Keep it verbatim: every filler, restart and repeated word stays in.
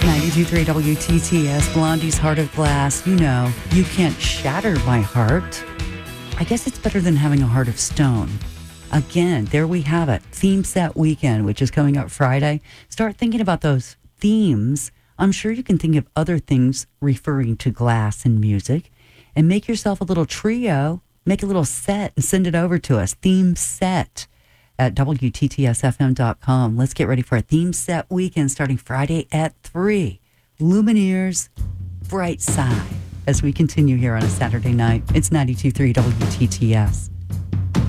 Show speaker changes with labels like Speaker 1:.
Speaker 1: ninety-two point three W T T S, Blondie's Heart of Glass. You know, you can't shatter my heart. I guess it's better than having a heart of stone. Again, there we have it. Theme set weekend, which is coming up Friday. Start thinking about those themes. I'm sure you can think of other things referring to glass and music. And make yourself a little trio. Make a little set and send it over to us. Theme set at W T T S F M dot com. Let's get ready for a theme set weekend starting Friday at three. Lumineers, Bright Side. As we continue here on a Saturday night, it's ninety-two point three W T T S.